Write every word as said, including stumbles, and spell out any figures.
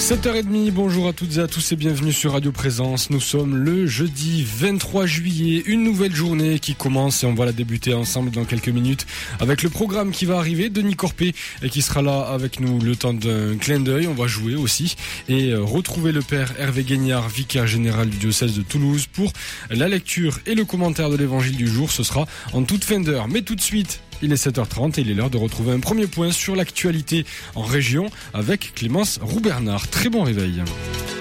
sept heures trente, bonjour à toutes et à tous et bienvenue sur Radio Présence. Nous sommes le jeudi vingt-trois juillet, une nouvelle journée qui commence et on va la débuter ensemble dans quelques minutes avec le programme qui va arriver, Denis Corpé et qui sera là avec nous le temps d'un clin d'œil. On va jouer aussi et retrouver le père Hervé Guignard, vicaire général du diocèse de Toulouse pour la lecture et le commentaire de l'évangile du jour. Ce sera en toute fin d'heure. Mais tout de suite, il est sept heures trente et il est l'heure de retrouver un premier point sur l'actualité en région avec Clémence Roux-Bernard. Très bon réveil.